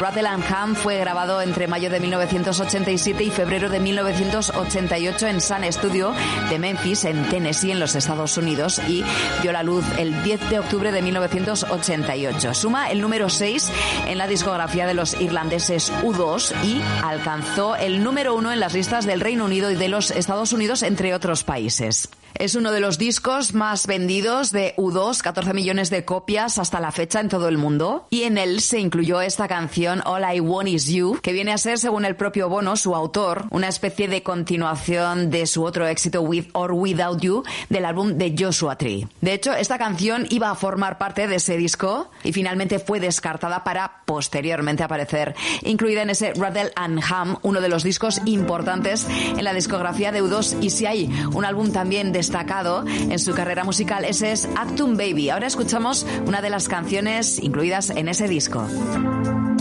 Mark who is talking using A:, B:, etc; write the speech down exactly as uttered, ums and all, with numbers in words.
A: Rattle and Hum fue grabado entre mayo de mil novecientos ochenta y siete y febrero de mil novecientos ochenta y ocho en Sun Studio de Memphis, en Tennessee, en los Estados Unidos, y vio la luz el diez de octubre de mil novecientos ochenta y ocho. Suma el número seis en la discografía de los irlandeses U dos y alcanzó el número uno en las listas del Reino Unido y de los Estados Unidos, entre otros países. Es uno de los discos más vendidos de U dos, catorce millones de copias hasta la fecha en todo el mundo. Y en él se incluyó esta canción All I Want Is You, que viene a ser, según el propio Bono, su autor, una especie de continuación de su otro éxito With or Without You del álbum de Joshua Tree. De hecho, esta canción iba a formar parte de ese disco y finalmente fue descartada para posteriormente aparecer incluida en ese Rattle and Hum, uno de los discos importantes en la discografía de U dos. Y si hay un álbum también de destacado en su carrera musical, ese es Achtung Baby. Ahora escuchamos una de las canciones incluidas en ese disco.